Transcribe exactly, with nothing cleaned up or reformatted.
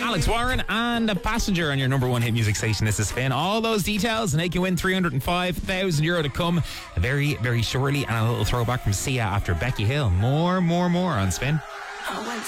Alex Warren and A Passenger on your number one hit music station. This is Spin. All those details and they can win three hundred five thousand euro to come very, very shortly. And a little throwback from Sia after Becky Hill. More, more, more on Spin. I went